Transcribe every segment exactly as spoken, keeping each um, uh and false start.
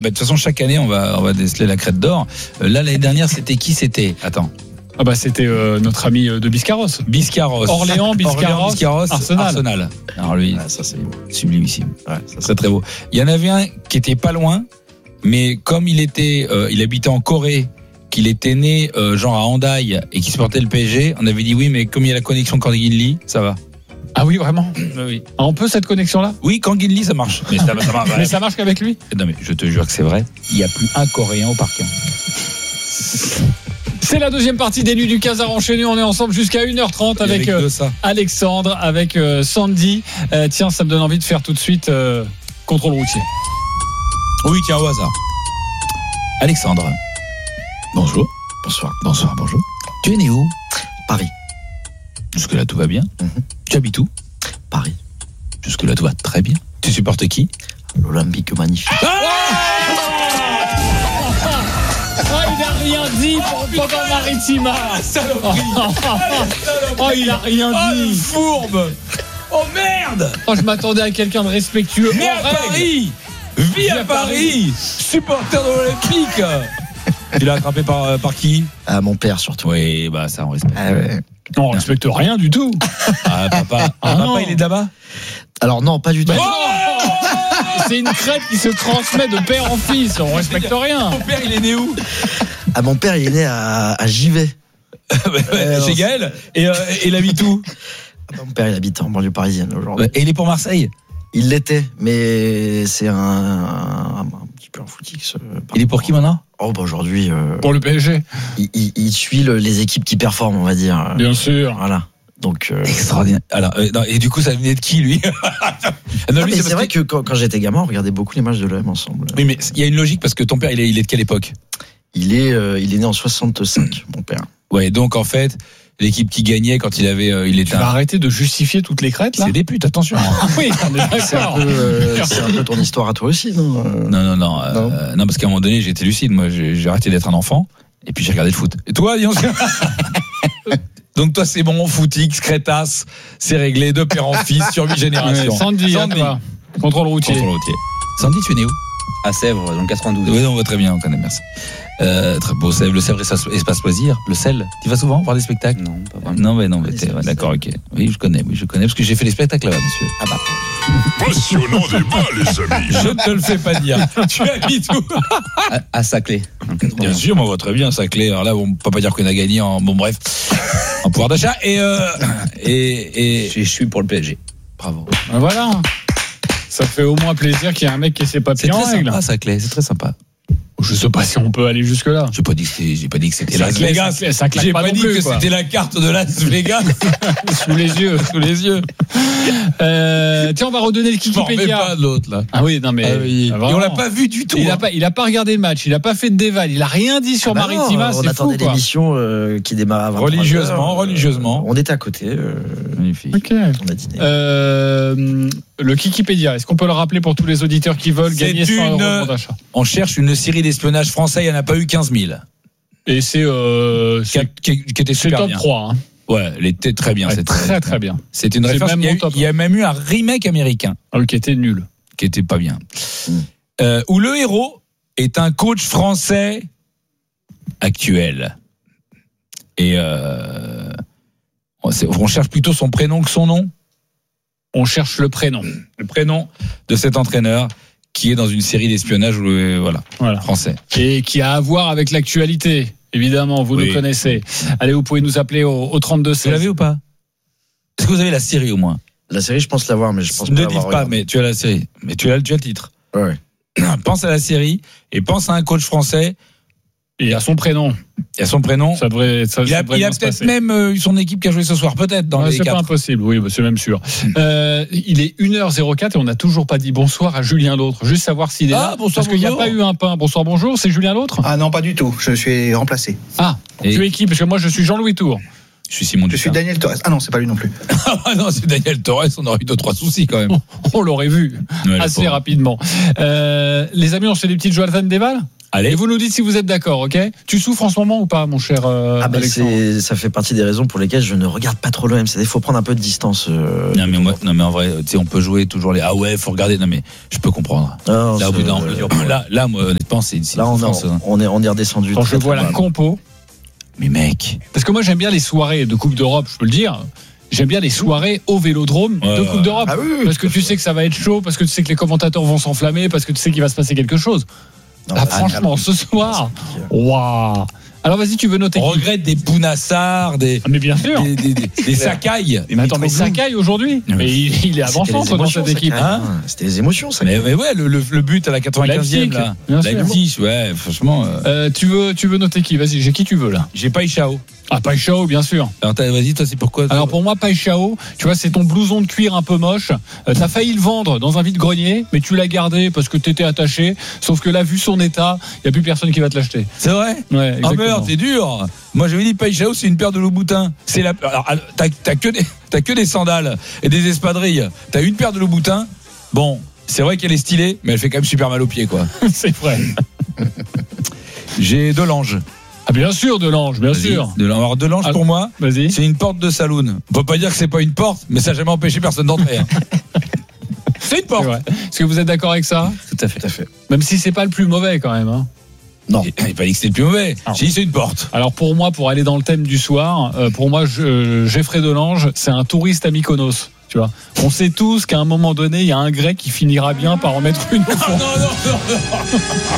Bah, de toute façon, chaque année, on va, on va déceler la crête d'or. Euh, là, l'année dernière, c'était qui c'était Attends. Ah bah c'était euh, notre ami de Biscarros. Biscarros. Orléans, Biscarros, Orléans, Biscarros Arsenal. Arsenal. Alors lui, Ah, ça c'est sublimissime. ouais, ça, Très très beau. Il y en avait un qui était pas loin, mais comme il était, euh, il habitait en Corée, qu'il était né euh, genre à Hendaye et qu'il supportait le P S G, on avait dit oui, mais comme il y a la connexion Kang-in-lee, ça va. Ah oui, vraiment. Oui. Ah, on peut cette connexion-là. Oui, Kang-in-lee, ça marche. Mais ça, ça marche. Mais ça marche qu'avec lui. Non mais je te jure que c'est vrai. Il y a plus un Coréen au parquet. C'est la deuxième partie des Nuits du Casar enchaînées. On est ensemble jusqu'à une heure trente avec, avec euh, ça. Alexandre, avec euh, Sandy. Euh, tiens, ça me donne envie de faire tout de suite euh, contrôle routier. Oui, tiens, au hasard. Alexandre. Bonjour. Bonsoir. Bonsoir, bonjour. Tu es né où? Paris. Jusque-là, tout va bien. Mm-hmm. Tu habites où? Paris. Jusque-là, tout va très bien. Tu supportes qui? L'Olympique magnifique. Oh, il n'a rien dit pour pendant Maritima. Saloperie. Oh, il n'a rien Oh, le dit. fourbe. Oh merde. Oh, je m'attendais à quelqu'un de respectueux. Né à Paris. Vis à Paris. Supporter de l'Olympique. Tu l'as attrapé par, euh, par qui? Ah, mon père surtout. Oui, bah ça, on respecte. Ah, ouais. Non, on respecte rien du tout. Ah, papa. Ah, papa, non. il est de là-bas? Alors non, pas du tout. Mais non. C'est une crête qui se transmet de père en fils. On respecte rien. Ton père, il est né où? Ah, mon père il est né à, à Givet. euh, Chez Gaël. Et, euh, et il habite où? Ah, bah, mon père il habite en banlieue parisienne aujourd'hui. Et il est pour Marseille? Il l'était, mais c'est un, un, un petit peu un footix. Euh, Il est pour qui maintenant? Oh bah aujourd'hui, euh, Pour le P S G. il, il, il suit le, les équipes qui performent, on va dire. Bien sûr. Voilà. Donc. Euh... Extraordinaire. Alors, euh, non, et du coup, ça venait de qui, lui? Non, Ah, lui, mais c'est c'est parce vrai que... que quand, quand j'étais gamin, on regardait beaucoup les matchs de l'O M ensemble. Oui, mais il y a une logique parce que ton père, il est, il est de quelle époque? Il est, euh, il est né en soixante-cinq, mon père. Ouais, donc en fait, l'équipe qui gagnait quand il avait, euh, il Tu était vas un... arrêter de justifier toutes les crêtes là. C'est des putes, attention. Ah oui, on est C'est un, d'accord. peu, euh, c'est un peu ton histoire à toi aussi, non? Euh, Non, non, non, euh, Non. euh, non, parce qu'à un moment donné, j'étais lucide. Moi, j'ai, j'ai arrêté d'être un enfant, et puis j'ai regardé le foot. Et toi, dis donc. Donc toi, c'est bon, footix, crétasse, c'est réglé, de père en fils sur huit générations. Ouais, Sandy, à toi. Contrôle routier. Contrôle routier. Sandy, tu es né où? À Sèvres, dans le quatre-vingt-douze. Oui, on voit très bien, on connaît, merci. Euh, très beau, Sèvres, le Sèvres Espace Loisir, le Sel. Tu vas souvent voir des spectacles? Non, pas vraiment. Non, mais non, mais t'es, ouais, d'accord, ok. Oui, je connais, oui, je connais, parce que j'ai fait des spectacles là-bas, monsieur. Ah bah. Passionnant débat, les amis. Je ne te le fais pas dire. Tu habites où? À, à Saclay. dans le quatre-vingts. Bien sûr, moi, on voit très bien, Saclay. Alors là, on peut pas dire qu'on a gagné en, bon, bref, en pouvoir d'achat. Et, euh, et, et, Je suis pour le P S G. bravo. Ben voilà. Ça fait au moins plaisir qu'il y ait un mec qui ait ses C'est papiers en très règle. sympa, Saclay, c'est très sympa. Je sais pas si on peut aller jusque là. J'ai pas dit que c'était, j'ai pas dit que c'était Ça Las claque- Vegas. ça- ça claque J'ai pas pas non dit plus, que quoi. c'était la carte de Las Vegas Sous les yeux. sous les yeux. Euh, tiens, on va redonner le Je m'en remets Kikipédia. pas de l'autre, là. Ah oui, non mais. Ah oui. Et vraiment. on l'a pas vu du tout. Il a hein. pas, il a pas regardé le match, il a pas fait de déval, il a rien dit sur Ah bah non, Maritima, on c'est attendait fou quoi. l'émission euh, qui démarre à vingt-trois heures. Religieusement, religieusement. On était à côté. Euh, Magnifique. Ok. on a dîné. Euh, le Kikipédia, est-ce qu'on peut le rappeler pour tous les auditeurs qui veulent C'est gagner cent euros une- de bon d'achat? On cherche une série d'espionnage français, il n'y en a pas eu quinze mille. Et c'est euh, Qui, c'est qui- qui était c'est super top bien. trois. Hein. Ouais, elle était très bien. Ouais, cette- très très bien. C'est une C'est référence. même Il y, a mon eu- top. il y a même eu un remake américain Ah, qui était nul. qui était pas bien. Mm. Euh, où le héros est un coach français actuel. Et euh, on, c'est- on cherche plutôt son prénom que son nom. On cherche le prénom. Le prénom de cet entraîneur qui est dans une série d'espionnage où, euh, voilà, Voilà. français. Et qui a à voir avec l'actualité. Évidemment, vous Oui. nous connaissez. Allez, vous pouvez nous appeler au, au trente-deux Vous seize. l'avez ou pas? Est-ce que vous avez la série au moins? La série, je pense l'avoir, mais je pense Ne pas dites l'avoir pas, regardé. mais tu as la série. Mais tu as, tu as le titre. Ouais, ouais. Pense à la série et pense à un coach français Et à son prénom. et à son prénom. Ça devrait, ça, Il ça a, devrait il a bien se peut-être passer. même euh, eu son équipe qui a joué ce soir, peut-être dans Ouais, les c'est pas quatre. impossible, oui, bah, c'est même sûr. Euh, il est une heure zéro quatre et on n'a toujours pas dit bonsoir à Julien L'Autre. Juste savoir s'il est Ah, là. bonsoir, Parce qu'il n'y a bonjour. pas eu un pain. Bonsoir, bonjour, c'est Julien L'Autre. Ah non, pas du tout. Je suis remplacé. Ah, Et- tu es qui? Parce que moi, je suis Jean-Louis Tour. Je suis Simon Je suis Dutin. Daniel Torres. Ah non, c'est pas lui non plus. Ah non, c'est Daniel Torres, on aurait eu deux, trois soucis quand même. On l'aurait vu Ouais, le assez pauvre. rapidement. Euh, les amis, on se fait des petites Jonathan Deval? Allez. Et vous nous dites si vous êtes d'accord, ok? Tu souffres en ce moment ou pas, mon cher euh, Ah bah Alexandre? c'est, ça fait partie des raisons pour lesquelles je ne regarde pas trop l'O M. Il faut prendre un peu de distance. Euh, Non mais moi, non mais en vrai, tu sais, on peut jouer toujours les. Ah ouais, faut regarder. Non mais je peux comprendre. Ah, Là, au bout d'un moment, euh, là, là, moi, honnêtement, c'est. c'est là on, souffrance, est, hein. on est on est redescendu. Quand très, je vois très la bas. compo, Mais mec. parce que moi j'aime bien les soirées de Coupe d'Europe, je peux le dire. J'aime bien les soirées au Vélodrome Ouais, de ouais. Coupe d'Europe. Ah oui, oui, Parce que tu sais que ça va être chaud, parce que tu sais que les commentateurs vont s'enflammer, parce que tu sais qu'il va se passer quelque chose. Non, Ah, bah, franchement, ce soir, waouh. Alors vas-y, tu veux noter On qui? regrette des Bounassar, des. Ah, mais bien sûr. Des, des, des, des Sakai. Mais attends, mais Sakai aujourd'hui, Oui. mais il, il est C'était les avant-centre dans émotions, cette ça, équipe. quand même, Hein hein. C'était les émotions, ça. Mais, mais ouais, le, le, le but à la quatre-vingt-quinzième, Leipzig, là. bien sûr. Leipzig, ouais, franchement. euh, Euh, tu veux, tu veux noter qui? Vas-y, j'ai qui tu veux là? J'ai pas Ishao. Ah, Paixão, bien sûr. Alors, t'as- vas-y, toi, c'est pourquoi? Alors pour moi, Paixão, tu vois, c'est ton blouson de cuir un peu moche. Euh, t'as failli le vendre dans un vide-grenier, mais tu l'as gardé parce que t'étais attaché. Sauf que là, vu son état, il y a plus personne qui va te l'acheter. C'est vrai? Ouais, Ah exactement. merde, c'est dur. Moi j'avais dit Paixao, c'est une paire de Louboutin. C'est la. Alors, alors, t'as, t'as que des, t'as que des sandales et des espadrilles. T'as une paire de Louboutin. Bon, c'est vrai qu'elle est stylée, mais elle fait quand même super mal aux pieds, quoi. C'est vrai. J'ai Delange. Ah bien sûr, Delange, bien Vas-y. sûr. Delange. Alors Delange Ah. pour moi, Vas-y. c'est une porte de saloon. On peut pas dire que c'est pas une porte, mais ça n'a jamais empêché personne d'entrer. hein. C'est une C'est porte. vrai. Est-ce que vous êtes d'accord avec ça? Tout à fait. Tout à fait. Même si c'est pas le plus mauvais quand même. Hein. Non. Il n'a pas dit que c'était le plus mauvais. Ah. J'ai dit c'est une porte. Alors pour moi, pour aller dans le thème du soir, euh, pour moi, je, Geoffrey Delange, c'est un touriste à Mykonos. Tu vois, on sait tous qu'à un moment donné, il y a un Grec qui finira bien par en mettre une au fond. Non, non, non,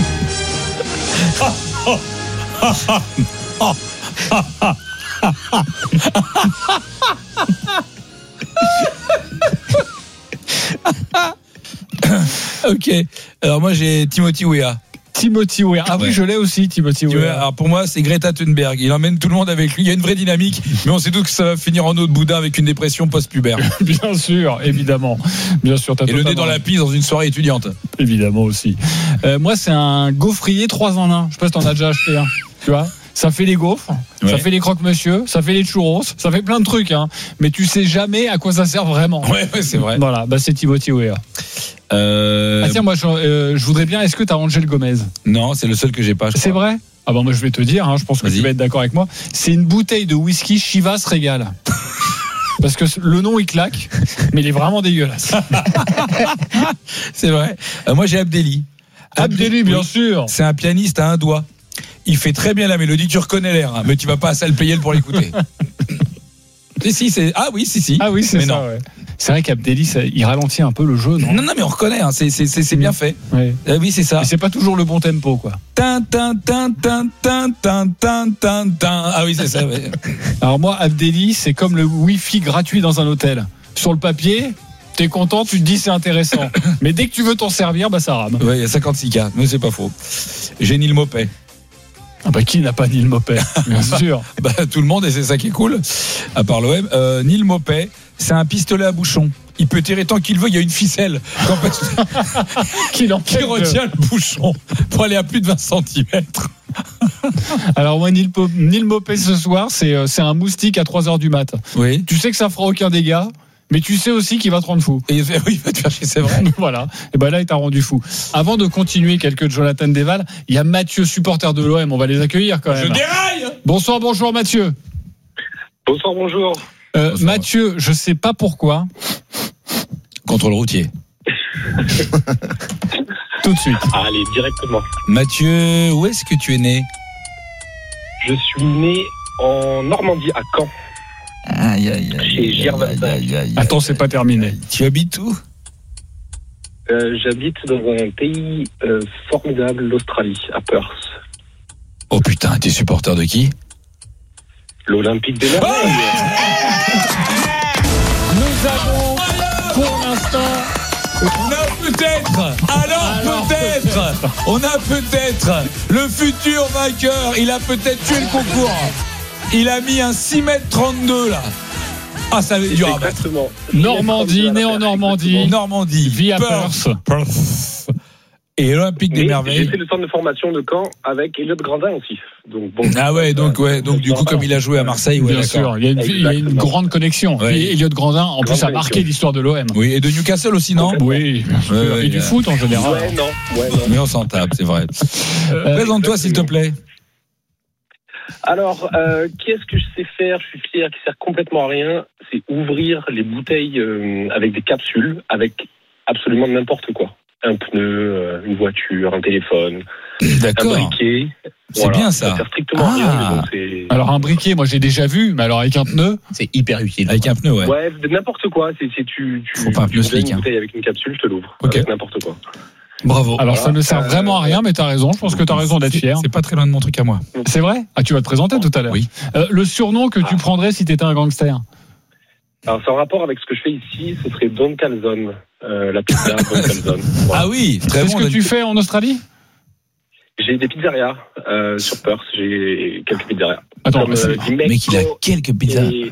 non. Ok. Alors moi j'ai Timothy Weah. Timothy Weah. Ah oui, Ouais. je l'ai aussi, Timothy Tu vois, Weah. alors pour moi, c'est Greta Thunberg. Il emmène tout le monde avec lui. Il y a une vraie dynamique, mais on sait tous que ça va finir en eau de boudin avec une dépression post-pubère. Bien sûr, évidemment. Bien sûr, t'as Et le nez totalement dans la pisse dans une soirée étudiante. évidemment aussi. Euh, moi, c'est un gaufrier trois en un. Je sais pas si t'en as déjà acheté un. Tu vois, ça fait les gaufres, ça Ouais. fait les croque-monsieur, ça fait les churros, ça fait plein de trucs. Hein. Mais tu sais jamais à quoi ça sert vraiment. Ouais, ouais, c'est vrai. Voilà, bah c'est Timothy Weah. Euh, Ah tiens, moi, je, euh, je voudrais bien. Est-ce que t'as Angel Gomez? non, c'est le seul que j'ai pas. je C'est crois. vrai? Ah bon, moi je vais te dire. Hein, je pense que Vas-y. tu vas être d'accord avec moi. C'est une bouteille de whisky Chivas Régal. Parce que le nom il claque, mais il est vraiment dégueulasse. C'est vrai. Euh, moi j'ai Abdelli. Abdelli, bien Oui. sûr. C'est un pianiste à un doigt. Il fait très bien la mélodie, tu reconnais l'air, hein, mais tu vas pas à salle payelle pour l'écouter. si, si, c'est. Ah oui, si, si. Ah oui, c'est Mais ça. non. Ouais. C'est vrai qu'Abdelli, ça- il ralentit un peu le jeu, non? Non, non, mais on reconnaît, hein, c'est, c'est, c'est, c'est bien fait. Ouais. Ah oui, c'est ça. Mais c'est pas toujours le bon tempo, quoi. Tin, tin, tin, tin, tin, tin, tin, tin, tin. Ah oui, c'est ça. Ouais. Alors moi, Abdelli, c'est comme le Wi-Fi gratuit dans un hôtel. Sur le papier, t'es content, tu te dis c'est intéressant. Mais dès que tu veux t'en servir, bah ça rame. Ouais, il y a cinquante-six cas, mais c'est pas faux. J'ai Neil Maupay. Ah bah qui n'a pas Neil Maupay? Bien sûr. Bah, tout le monde, et c'est ça qui est cool, à part l'O M. Euh, Neil Maupay, c'est un pistolet à bouchon. Il peut tirer tant qu'il veut, il y a une ficelle Qui qui l'empêche de- retient le bouchon pour aller à plus de vingt centimètres. Alors moi, Neil, Po- Neil Maupay ce soir, c'est euh, c'est un moustique à trois heures du mat. Oui. Tu sais que ça fera aucun dégât, mais tu sais aussi qu'il va te rendre fou. Et oui, il va te faire chier, c'est vrai. Voilà. Et ben là, il t'a rendu fou. Avant de continuer quelques de Jonathan Deval, il y a Mathieu, supporter de l'O M. On va les accueillir quand Je même. déraille. Bonsoir, bonjour Mathieu. Bonsoir, bonjour. Euh, Bonsoir. Mathieu, je sais pas pourquoi. Contrôle routier. Tout de suite. Allez, directement. Mathieu, où est-ce que tu es né? Je suis né en Normandie, à Caen. Aïe, aïe, aïe. Chez aïe, Girvassin. aïe, aïe, aïe, Attends, aïe, c'est pas aïe, terminé. aïe. Tu habites où? Euh, J'habite dans un pays euh, formidable, l'Australie, à Perth. Oh putain, t'es supporter de qui? L'Olympique des Merveilles. Nous avons, pour l'instant, On a peut-être, alors, Alors, peut-être, on a peut-être le futur vainqueur. Il a peut-être tué le concours. Il a mis un six mètres trente-deux là. Ah, ça va être dur à battre. Exactement. Normandie, né en Normandie. Normandie, Vie à Perth. Perth. Perth. Et l'Olympique des Mais Merveilles. j'ai fait le centre de formation de Caen avec Elliot Grandin aussi. Donc, bon, Ah ouais, donc ouais, donc du coup comme il a joué à Marseille, ouais, Bien d'accord. sûr, il y a une, il y a une Exactement. grande connexion. Ouais. Et Elliot Grandin, en plus, a marqué connexion. l'histoire de l'O M. Oui, et de Newcastle aussi, non? Oui, bien sûr. Ouais, ouais, Et du euh, foot en général. Ouais, non, ouais, non. Mais on s'en tape, c'est vrai. Euh, Présente-toi s'il te plaît. Alors, euh, qu'est-ce que je sais faire? Je suis fier, qui sert complètement à rien. C'est ouvrir les bouteilles euh, avec des capsules, avec absolument n'importe quoi. Un pneu, euh, une voiture, un téléphone, un D'accord. briquet. C'est bien, ça. Ça sert strictement à Ah. rien. mais donc c'est... Alors un briquet, moi j'ai déjà vu, mais alors avec un pneu, C'est hyper utile. Avec un pneu, ouais. Ouais, de n'importe quoi. C'est, c'est tu, tu, Faut pas un tu pneu me donnes slick, une hein. bouteille avec une capsule, je te l'ouvre. Ok. Avec n'importe quoi. Bravo. alors ça Voilà. ne sert Euh, vraiment à rien, mais t'as raison, je pense que t'as raison d'être fier. C'est pas très loin de mon truc à moi. C'est vrai? Ah, tu vas te présenter tout à l'heure. Oui. Euh, le surnom que tu Ah. prendrais si t'étais un gangster? Alors, c'est en rapport avec ce que je fais ici, ce serait Don Calzone. Euh, la pizza Don Calzone. Voilà. Ah oui, très C'est bon. ce que Denis. tu fais en Australie? J'ai des pizzerias euh, sur Perth. J'ai quelques pizzerias. Attends, Comme, mais c'est- euh, Le Dimeco mec, il a quelques pizzas. et,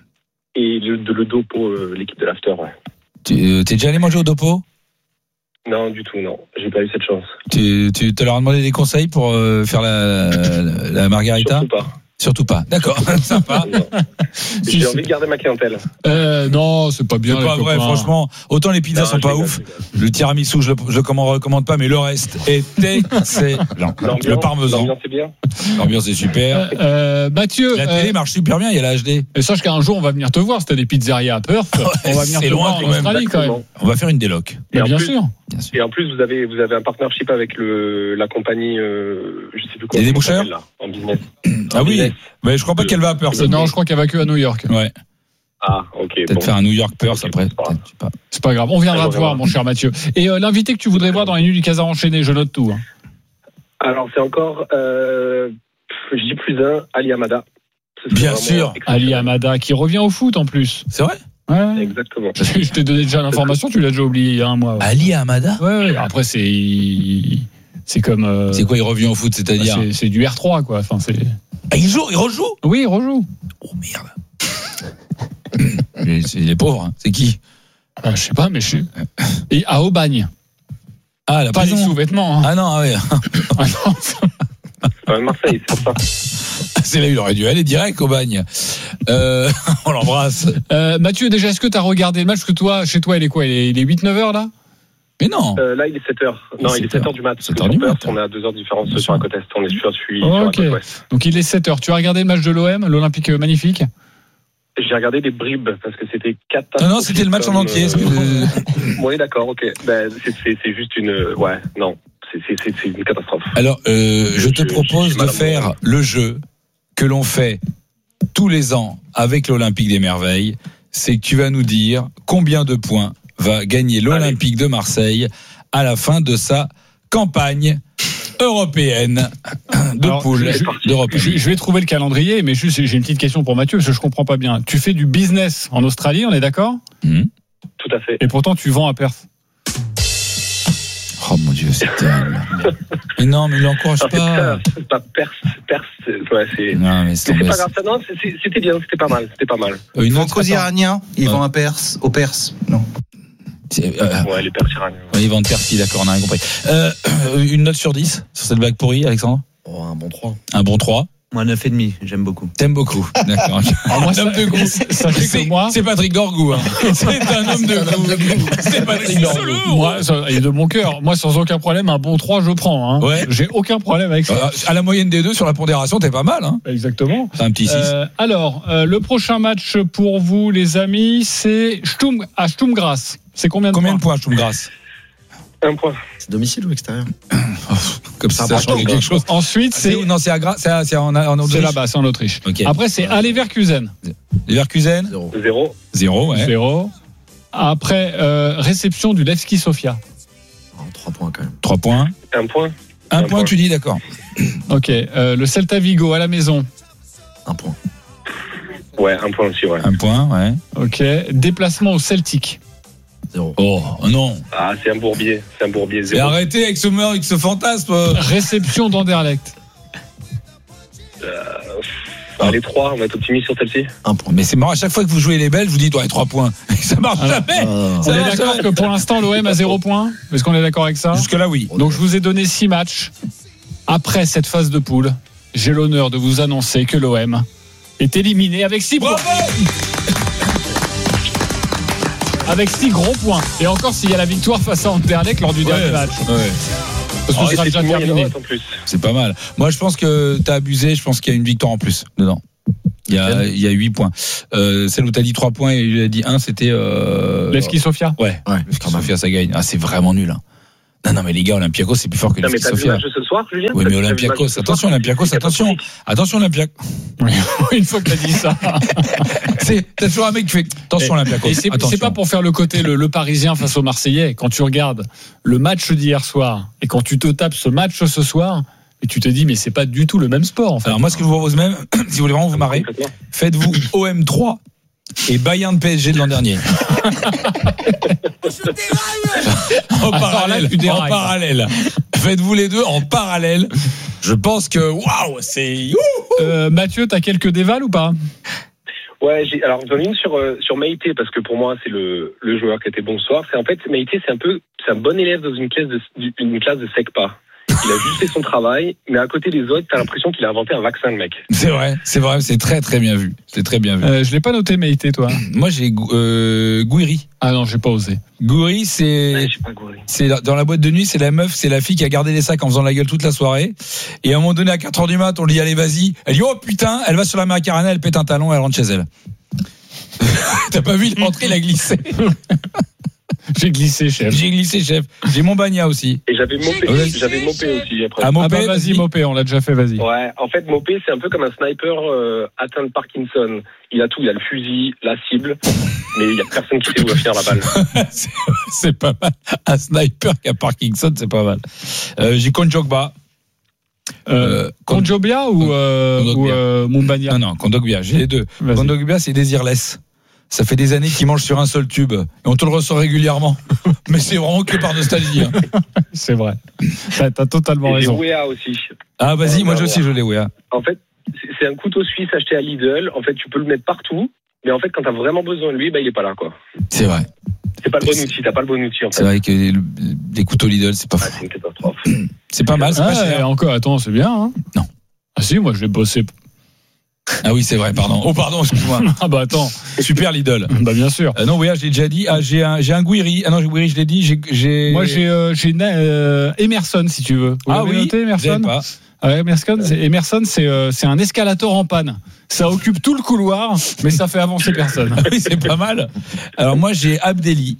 et le, de le dos pour euh, l'équipe de l'After, ouais. Tu euh, t'es déjà allé manger au Dopo? Non, du tout, non. J'ai pas eu cette chance. Tu, tu te leur as demandé des conseils pour euh, faire la, la, la margarita? Surtout pas. Surtout pas. D'accord, sympa. Non. Si, J'ai si. envie de garder ma clientèle. Euh, non, c'est pas bien. C'est les pas vrai, copains. franchement. Autant les pizzas Non, sont je pas rigole, ouf. je rigole. Le tiramisu, je le, je le commande, recommande pas, mais le reste est excellent. Le L'ambiance, parmesan, l'ambiance est bien. l'ambiance est super. Euh, euh, Mathieu, La euh, télé marche super bien, il y a la H D. et sache qu'un jour on va venir te voir. Si t'as des pizzerias à Perth, on va venir c'est te loin voir en quand même. Australie quand même. Exactement. On va faire une déloc. Et Mais en bien plus- sûr. Bien sûr. Et en plus, vous avez, vous avez un partnership avec le, la compagnie, euh, je sais plus quoi. Les comment déboucheurs ça s'appelle, là, en business. Ah En oui, business. mais je crois pas qu'elle va à Perth. Euh, Non, je crois qu'elle va que à New York. Ouais, Ah, ok. peut-être Bon. faire un New York Perth Ok, après. c'est pas grave. peut-être, je sais pas. C'est pas grave. On viendra Ah, te bon, voir, voilà. mon cher Mathieu. Et euh, l'invité que tu voudrais voir dans les nuits du Casar enchaîné, je note tout. hein. Alors, c'est encore, euh, pff, je dis plus un, Ali Hamada. Ce serait Bien vraiment sûr. exceptionnel. Ali Hamada qui revient au foot en plus. C'est vrai? Ouais. Exactement. Je, je t'ai donné déjà l'information, tu l'as déjà oublié il y a un mois. Ouais, Ali Hamada? ouais, ouais. Après, c'est. C'est comme. euh, C'est quoi, il revient au foot, c'est-à-dire? c'est, c'est du R trois, quoi. Enfin, c'est... Ah, il joue, il rejoue? Oui, il rejoue. Oh merde. Mais c'est les pauvres, hein. C'est qui? Ah, je sais pas, mais je suis. Et à Aubagne. Ah, la Pas les prison. sous-vêtements. Hein. Ah non, ah ouais. Ah non, Euh, Marseille, c'est pour ça. C'est là, il aurait dû aller direct au bagne. Euh, on l'embrasse. Euh, Mathieu, déjà, est-ce que tu as regardé le match? Parce que toi, chez toi, il est quoi? Il est, il est huit neuf heures là? Mais non. Euh, là, il est sept heures. Non, il est sept heures. sept heures du mat. sept Parce heures que du sur mat. Perth, on est à deux heures de différence Bien sur la sûr. côte est. On est sur, je suis Oh, sur la ok. côte ouest. Donc il est sept heures. Tu as regardé le match de l'O M, l'Olympique magnifique? J'ai regardé des bribes parce que c'était catastrophique. Non, non, c'était le match en comme, entier. euh, Oui, d'accord, ok. Ben, c'est, c'est, c'est juste une. Ouais, non. C'est, c'est, c'est, c'est une catastrophe. Alors, euh, je te Je- propose j'ai de mal à faire mourir. le jeu que l'on fait tous les ans avec l'Olympique des Merveilles. C'est que tu vas nous dire combien de points va gagner l'Olympique de Marseille à la fin de sa campagne européenne de Alors, poule je- d'Europe. Je, je vais trouver le calendrier, mais juste j'ai une petite question pour Mathieu parce que je comprends pas bien. Tu fais du business en Australie, on est d'accord? Hum. Tout à fait. Et pourtant tu vends à Perth. Oh mon Dieu, c'est terrible. Mais non, mais il l'encourage Ah, c'est pas. pas, c'est pas perse, perse, c'est- ouais, c'est. Non, mais Mais c'est c'est tombé. pas grave, ça, non, c'est- c'est- c'était bien, c'était pas mal, c'était pas mal. Une Ils vont autre qu'aux attends, Iraniens, ils Ouais. vont à Perse, aux Perses. Non. c'est, euh, Ouais, les perses iraniens. ouais, ils vendent Percy, d'accord, on a rien compris. Euh, une note sur dix sur cette blague pourrie, Alexandre? Oh, un bon trois. Un bon trois. Moi, neuf et demi, j'aime beaucoup. T'aimes beaucoup. D'accord. Alors, moi, Un ça- homme de goût. sachez que C'est, moi- c'est Patrick Dorgou. Hein. C'est un homme de goût. C'est Patrick Dorgou. Moi, ça- et de mon cœur, moi sans aucun problème, un bon trois je prends. Hein. Ouais. J'ai aucun problème avec ça. Euh, À la moyenne des deux sur la pondération, t'es pas mal. Hein. Exactement. C'est un petit six. Euh, alors, euh, le prochain match pour vous, les amis, c'est Sturm, à Sturmgras. C'est combien de Combien de points points, Sturmgras? Un point. C'est domicile ou extérieur? Comme si C'est ça important, changeait quoi. quelque chose. Ensuite, C'est c'est où? Non, c'est à Gra- c'est à- c'est en, en c'est Autriche. là-bas, c'est en Autriche. Ok. Après, c'est Leverkusen, Leverkusen, Zéro. Zéro. zéro, ouais. zéro. Après, euh, réception du Levski Sofia. Oh, trois points quand même. trois points. Un point. Un Un point, point. tu dis, d'accord. Ok, euh, le Celta Vigo à la maison. Un point. Ouais, un point aussi, ouais. Un point, ouais. Ok, déplacement au Celtic. Zéro. Oh, non. Ah, c'est un bourbier. C'est un bourbier, Et zéro. arrêtez avec ce, avec ce fantasme. Réception d'Anderlecht. Enfin, les trois, on va être optimiste sur celle-ci. Un point. Mais c'est marrant, à chaque fois que vous jouez les Belges, je vous dis, ouais, trois points. Ça marche Alors, jamais. Ah. On Ça est marche d'accord jamais. que pour l'instant, l'O M a zéro point. Est-ce qu'on est d'accord avec ça? Jusque-là, oui. Donc, je vous ai donné six matchs. Après cette phase de poule, j'ai l'honneur de vous annoncer que l'O M est éliminé avec six points. Bravo. Avec six gros points. Et encore s'il y a la victoire face à Anderlecht lors du dernier Ouais. match. Ouais. Parce que Oh, ce sera Et déjà c'est moyen terminé. droite, en plus. C'est pas mal. Moi, je pense que t'as abusé. Je pense qu'il y a une victoire en plus dedans. Il y a, il y a huit points. Euh, celle où t'as dit trois points et il a dit un, c'était. Euh... Levski Sofia. Ouais. Ouais, Levski Sofia, ça gagne. Ah, c'est vraiment nul. Hein. Non, non, mais les gars, Olympiakos, c'est plus fort que Non, mais Levski t'as vu le Sofia. match de ce soir, Julien? Oui, T'as mais vu le Olympiakos, match de ce attention, soir Olympiakos, attention. Attention, Olympiakos. Une fois que t'as dit ça. C'est, t'as toujours un mec qui fait attention, Olympiakos. Et c'est, attention. c'est pas pour faire le côté le, le Parisien face aux Marseillais. Quand tu regardes le match d'hier soir et quand tu te tapes ce match ce soir, et tu te dis mais c'est pas du tout le même sport en fait. Alors, moi, ce que je vous propose même, si vous voulez vraiment vous marrer, Complètement. faites-vous O M trois et Bayern P S G de l'an dernier. en Alors là, parallèle, tu dérailles. en parallèle. Faites-vous les deux en parallèle. Je pense que waouh, c'est youhou. Euh, Mathieu, t'as quelques dévals ou pas? Ouais, j'ai, alors j'en ai une sur euh, sur Maïté parce que pour moi c'est le le joueur qui était bon ce soir. C'est en fait Maïté, c'est un peu c'est un bon élève dans une classe de une classe de SECPA. Il a juste fait son travail, mais à côté des autres, t'as l'impression qu'il a inventé un vaccin, le mec. C'est vrai, c'est vrai, c'est très très bien vu. C'est très bien vu. Euh, je l'ai pas noté, Maïté, toi. Moi, j'ai euh, Gouiri. Ah non, j'ai pas osé. Ouais, Gouiri, c'est je sais pas, Goury. c'est la- dans la boîte de nuit, c'est la meuf, c'est la fille qui a gardé les sacs en faisant la gueule toute la soirée. Et à un moment donné, à quatre heures du mat, on lui dit allez vas-y. Elle dit oh putain, elle va sur la Macarena, elle pète un talon, elle rentre chez elle. T'as pas vu, il est rentré, il a glissé. J'ai glissé, chef. J'ai glissé, chef. J'ai mon bagna aussi. Et j'avais Mopé, Ouais. j'avais Mopé aussi après. Ah, Ah Mopé, bah vas-y, vas-y. Mopé, on l'a déjà fait, vas-y. Ouais, en fait, Mopé, c'est un peu comme un sniper euh, atteint de Parkinson. Il a tout, il a le fusil, la cible, mais il y a personne qui sait où va finir la balle. c'est, c'est pas mal. Un sniper qui a Parkinson, c'est pas mal. Euh, j'ai Konjogba. Euh, Konjobia ou, euh, Kondogbia. ou euh, Mumbania? Non, non, Kondogbia, j'ai les deux. Vas-y. Kondogbia, c'est Desireless. Ça fait des années qu'il mange sur un seul tube. Et on te le ressort régulièrement. Mais c'est vraiment que par nostalgie. Hein. C'est vrai. T'as, t'as totalement Et j'ai raison. Wea aussi. Ah, vas-y, Euh, moi bah, aussi, ouais. je l'ai, ouais. En fait, c'est- c'est un couteau suisse acheté à Lidl. En fait, tu peux le mettre partout. Mais en fait, quand t'as vraiment besoin de lui, bah, il est pas là, quoi. C'est vrai. C'est pas le bon outil, t'as pas le bon outil, en C'est fait. vrai que le- les couteaux Lidl, c'est pas Ah, fou. c'est une catastrophe. C'est pas mal, c'est Ah, pas et cher. encore, attends, c'est bien. Hein. Non. Ah si, moi je l'ai bossé. Ah oui, c'est vrai, pardon. Oh, pardon, excuse-moi. Ah bah attends. Super Lidl. Bah bien sûr. Euh, non, oui, je l'ai déjà dit. Ah, j'ai un, j'ai un Gouiri. Ah non, Gouiri, je l'ai dit. J'ai, j'ai... Moi j'ai, euh, j'ai euh, Emerson si tu veux. Vous Ah l'avez oui, noté, je l'ai Emerson. pas. Ah, Emerson, c'est, Emerson, c'est, euh, c'est un escalator en panne. Ça occupe tout le couloir, mais ça fait avancer personne. Ah oui, c'est pas mal. Alors moi, j'ai Abdelli.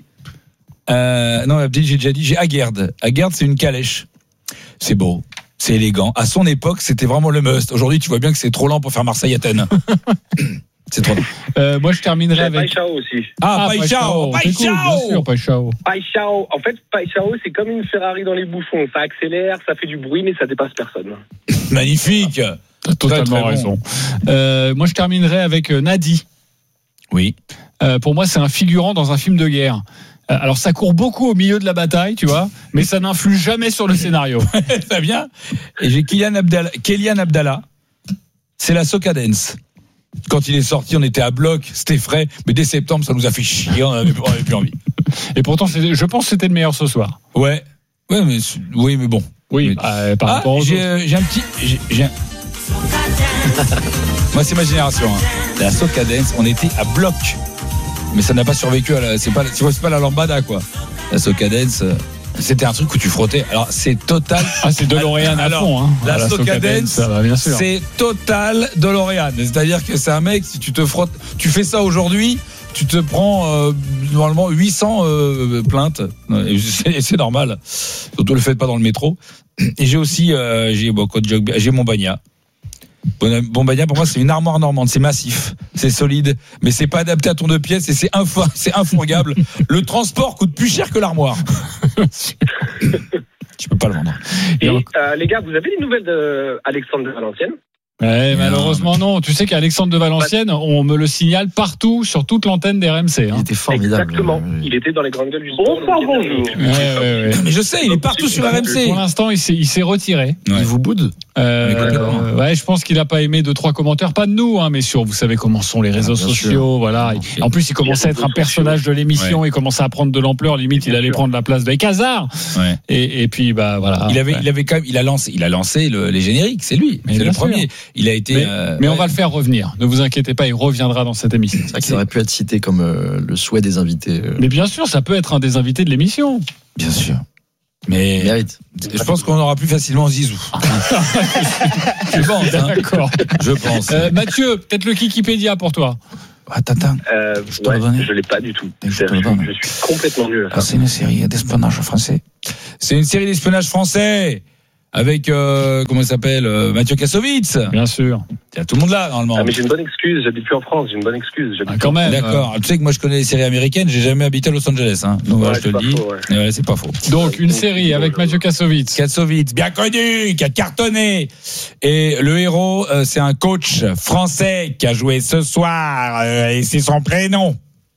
Euh, non, Abdelli, j'ai déjà dit. J'ai Aguerd. Aguerd, c'est une calèche. C'est beau. C'est élégant. À son époque, c'était vraiment le must. Aujourd'hui, tu vois bien que c'est trop lent pour faire Marseille-Athènes. C'est trop lent. Euh, moi je terminerai J'ai avec. Paixão aussi. Ah, Paixão. c'est cool, bien sûr, Paixão. Paixão, en fait, Paixão, c'est comme une Ferrari dans les bouchons. Ça accélère, ça fait du bruit, mais ça dépasse personne. Magnifique. T'as totalement très bon. raison. Euh, moi je terminerai avec euh, Nadi. Oui. Euh, pour moi, c'est un figurant dans un film de guerre. Euh, alors, ça court beaucoup au milieu de la bataille, tu vois, mais ça n'influe jamais sur le scénario. Très bien. Et j'ai Kylian Abdallah. Kylian Abdallah. C'est la Soca Dance. Quand il est sorti, on était à bloc, c'était frais, mais dès septembre, ça nous a fait chier, on n'avait plus envie. Et pourtant, c'est, je pense que c'était le meilleur ce soir. Ouais. Ouais, mais, oui, mais bon. Oui, Mais- bah, par Ah, rapport aux j'ai, autres. euh, j'ai un petit. J'ai, j'ai un- Moi, c'est ma génération. Hein. La Soca Dance, on était à bloc. Mais ça n'a pas survécu à la. C'est pas, tu vois, c'est pas la lambada, quoi. La Soca Dance, euh, c'était un truc où tu frottais. Alors, c'est total. Ah, c'est DeLorean à Alors, fond. Hein. la Ah, Soca Dance, ça va, bien sûr. c'est total DeLorean. C'est-à-dire que c'est un mec, si tu te frottes. Tu fais ça aujourd'hui, tu te prends euh, normalement huit cents euh, plaintes. Et c'est, c'est normal. Surtout le faites pas dans le métro. Et j'ai aussi. Euh, j'ai, bon, j'ai mon bagna. Bon, bon bagna, pour moi, c'est une armoire normande. C'est massif, c'est solide, mais c'est pas adapté à ton deux pièces et c'est, info, c'est infourgable. Le transport coûte plus cher que l'armoire. Tu peux pas le vendre. Et euh, les gars, vous avez des nouvelles d'Alexandre de Valenciennes? Ouais, malheureusement non. Tu sais qu'Alexandre de Valenciennes, on me le signale partout sur toute l'antenne des R M C. Il Hein. était formidable. Exactement. Euh, Il était dans les grandes gueules du sport. Bonsoir, bonjour. Ouais, ouais, ouais. Mais je sais, il est partout sur R M C. Pour l'instant, il s'est, il s'est retiré. Ouais. Il vous boude. Euh, ouais, je pense qu'il a pas aimé deux trois commentaires, pas de nous, hein, mais sur, vous savez comment sont les réseaux Ah, bien sociaux, sûr. voilà. Okay. En plus, il commençait à être un personnage de l'émission, Ouais. il commençait à prendre de l'ampleur, limite, il allait sûr. prendre la place de Hazard. Ouais. Et, et puis, bah voilà. Il avait, Ouais. il avait quand même, il a lancé, il a lancé le, les génériques, c'est lui, Mais c'est bien le sûr. premier. Il a été. Mais, euh, mais on ouais. va le faire revenir. Ne vous inquiétez pas, il reviendra dans cette émission. C'est vrai qu'il aurait pu être cité comme euh, le souhait des invités. Euh, Mais bien sûr, ça peut être un des invités de l'émission. Bien sûr. Mais il mérite. je pense qu'on aura plus facilement Zizou. je pense. Hein. D'accord. Je pense. Euh, Mathieu, peut-être le Kikipédia pour toi. Attends, attends. Euh, Je te ouais, le donne. je l'ai pas du tout. Je C'est- te le Je, donne. je suis complètement nul à Ah, ça. c'est une série d'espionnage français. C'est une série d'espionnage français avec euh, comment il s'appelle euh, Mathieu Kassovitz. Bien sûr. Il y a tout le monde là normalement. Ah, mais j'ai une bonne excuse, j'habite plus en France, j'ai une bonne excuse. Ah, j'habite quand même. D'accord. Tu sais que moi je connais les séries américaines, j'ai jamais habité à Los Angeles. Hein. Donc Ouais, voilà, je te c'est le pas dis. faux, ouais. Et ouais, c'est pas faux. Donc, une série avec Mathieu Kassovitz. Kassovitz, bien connu, qui a cartonné. Et le héros, euh, c'est un coach français qui a joué ce soir. euh, et c'est son prénom.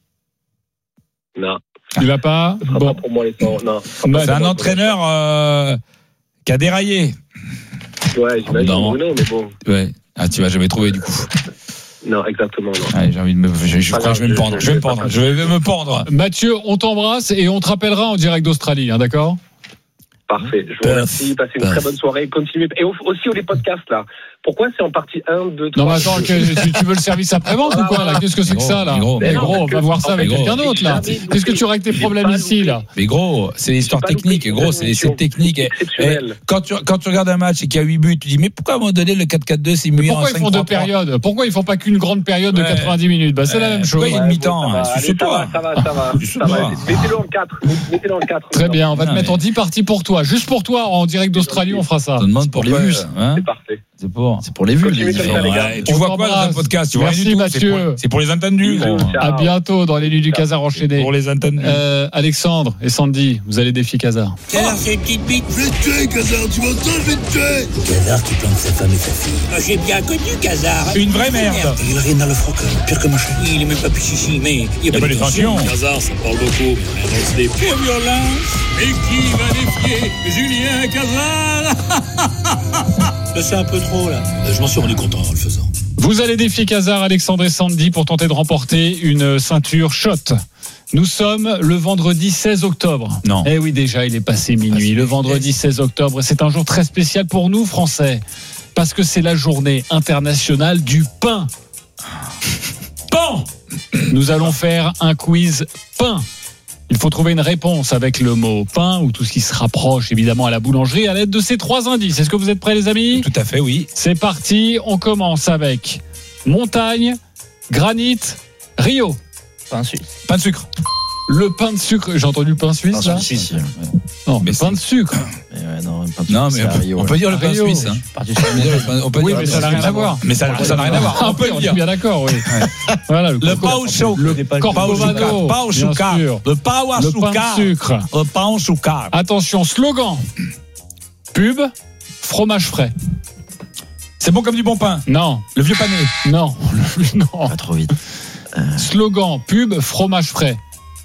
Non, Tu l'as pas? ce sera Bon. pas pour moi les temps. Non. ce sera Bah, pas C'est pour un moi. entraîneur euh, qui a déraillé. Ouais, j'imagine. Non. Bruno, mais bon. Ouais. Ah, tu vas jamais trouver du coup. Non, exactement, non. Ouais, j'ai envie de me, je, je Pas crois que je vais me grave, pendre. je- Je vais me je vais pendre. pas Je vais me pendre. Mathieu, on t'embrasse et on te rappellera en direct d'Australie, hein, d'accord? Parfait. Je vous Perf. remercie. Passez une Perf. très bonne soirée. Continuez. Et au- aussi, les podcasts, là. Pourquoi c'est en partie un, deux, trois Non, mais attends, que- tu, tu veux le service après-vente ou quoi, là? Qu'est-ce que c'est que ça, là? Mais gros, Mais mais gros, on non, va voir ça avec mais gros. quelqu'un d'autre, là. Jamais Qu'est-ce que tu règles tes J'ai problèmes pas ici, loupé. là? Mais gros, c'est l'histoire J'ai pas technique. loupé Gros, une c'est c'est émission technique. Et- exceptionnelle. et quand tu quand tu regardes un match et qu'il y a huit buts, tu dis mais pourquoi à un moment donné le quatre quatre deux c'est mieux en Pourquoi ils cinq font trois deux trois? période? Pourquoi ils font pas qu'une grande période de Ouais. quatre-vingt-dix minutes? Bah, c'est la Ouais. même chose. Pourquoi il y a une Ouais, mi-temps, bon, ça hein, va. suce Allez, ça pas. va, ça va, ça va. Suce Ça pas. va. Mettez-le en quatre. Mettez-le en quatre. Très bien, on va te Non, mettre mais- en dix parties pour toi. Juste pour toi, en direct d'Australie, on fera ça. On te demande pour pourquoi, les vues, hein. C'est parfait. C'est pour. C'est pour les vues. Continuez les comme ça, différents. les gars. Ouais, tu On vois quoi dans un t'embrasse. podcast? Tu vois rien Merci, du tout. C'est Mathieu. pour- C'est pour les entendus. gros. Bisous, À ciao. bientôt dans les nuits du Casar enchaîné. Pour les entendus. Euh, Alexandre et Sandy, vous allez défier Casar. Quelle heure c'est, petite bite? Je vais te tuer, Kazar, tu m'entends, je vais te tuer. Kazar qui plante sa femme et sa fille. Ah, j'ai bien connu Kazar. Une vraie merde. Il a rien dans le froc, pire que machin. Il est même pas pichichi, mais il y a pas de tension. Hazard, ça parle beaucoup, mais rien dans le slip. Pour violence. Et qui va défier Julien Cazard? Là, c'est un peu trop, là. Je m'en suis rendu compte en le faisant. Vous allez défier Casar, Alexandre et Sandy pour tenter de remporter une ceinture shot. Nous sommes le vendredi seize octobre. Non. Eh oui, déjà, il est passé minuit. Le vendredi seize octobre, c'est un jour très spécial pour nous, Français, parce que c'est la journée internationale du pain. Pain. Nous allons faire un quiz pain. Il faut trouver une réponse avec le mot pain ou tout ce qui se rapproche évidemment à la boulangerie à l'aide de ces trois indices. Est-ce que vous êtes prêts, les amis ? Tout à fait, oui. C'est parti, on commence avec montagne, granit, Rio. Pain suisse. Pain de sucre. Le pain de sucre, j'ai entendu le pain suisse là ? Suisse. Non, Mais le pain de sucre. Mais ouais, non, pain suisse, Non, mais c'est on à peut, Rio, on ouais. peut dire le pain Rio. suisse. Hein. Parti sur On peut dire le pain- on peut Oui, dire mais le ça n'a pain rien à voir. Mais ça ça n'a rien à voir. On peut on le est dire. bien d'accord, oui. Voilà, le, Le corpo- pain au chaud. le Pain au corcovado, chouka. Pain au bien chouka. sûr. Le pain au Le pain chouka. de sucre. Le pain au chouka. Attention, slogan. Pub, fromage frais. C'est bon comme du bon pain. Non, Le vieux pané. non, non. Pas trop vite. Slogan, pub, fromage frais.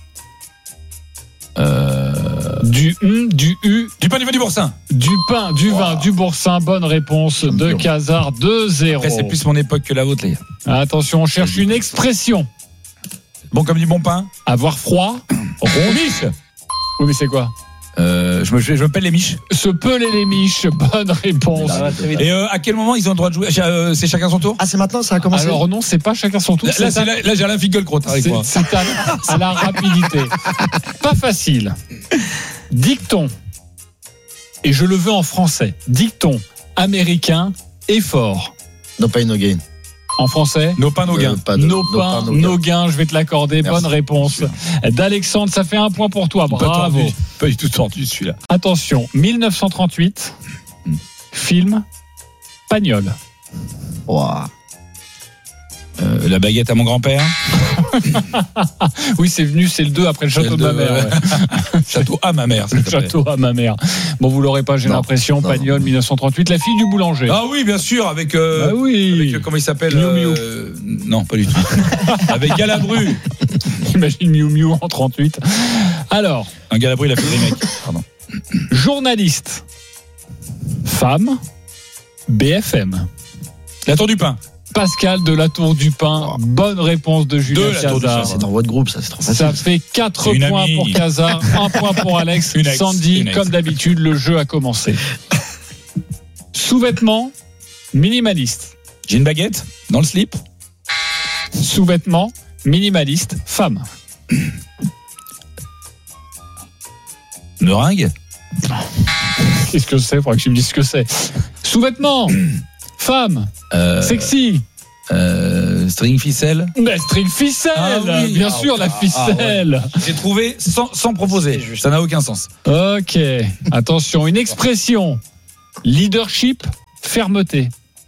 Euh, Du hum, du U, Du pain du vin du boursin. du pain, du vin, du boursin. Bonne réponse de Champion. Casar, deux zéro. Après, c'est plus mon époque que la vôtre, les gars. Attention, on cherche une expression. Bon comme du bon pain. Avoir froid, rond. Miche. Oui, mais c'est quoi ? Euh, je me je m'appelle les miches. Se peler les miches. Bonne réponse. Et euh, à quel moment ils ont le droit de jouer? Euh, C'est chacun son tour. Ah, c'est maintenant, ça a commencé. Alors non, c'est pas chacun son tour. Là, là, c'est c'est- là, là, j'ai Alain Finkielkraut avec C'est moi. c'est à, à la rapidité. Pas facile. Dicton. Et je le veux en français. Dicton américain et fort. No pain, no gain. En français, Nos pains, nos gains. Euh, pas de- nos no pains, pain, no nos gain. gains. Je vais te l'accorder. Merci. Bonne réponse d'Alexandre. Ça fait un point pour toi. Pas Bravo. tordu. Pas du tout tordu celui-là. Attention, dix-neuf cent trente-huit. Hmm. Film Pagnol. Ouah. Euh, la baguette à mon grand-père. Oui, c'est venu, c'est le deux après le château C'est de le ma deux, mère. ouais. ouais. Château à ma mère. ça Le s'appelle. château à ma mère. Bon, vous l'aurez pas, j'ai Non. l'impression. Non, Pagnol, dix-neuf cent trente-huit, la fille du boulanger. Ah oui, bien sûr, avec. Euh, Ah oui. avec, euh, comment il s'appelle Miu Miu. euh, Non, pas du tout. Avec Galabru. Imagine Miu Miu en trente-huit. Alors, Un Galabru, il a fait des mecs. Pardon. journaliste, femme, B F M. La Tour du Pin. Pascal de la Tour du Pin. Bonne réponse de Julien De la Tour du Pin. Cazard. C'est dans votre groupe, ça, c'est trop facile. Ça fait quatre C'est une points amie. pour Cazard, un point pour Alex. Une ex, Sandy, une ex. comme d'habitude, le jeu a commencé. Sous-vêtements, minimaliste. J'ai une baguette dans le slip. Sous-vêtements, minimaliste, femme. Meringue. Qu'est-ce que c'est? Faudrait que tu me dises ce que c'est. Sous-vêtements, femme, Euh, sexy. euh, string ficelle. Mais string ficelle, Ah oui. bien Ah, sûr, la ah, ficelle. J'ai trouvé sans, sans proposer. Ça n'a aucun sens. Ok, attention, une expression. Leadership, fermeté.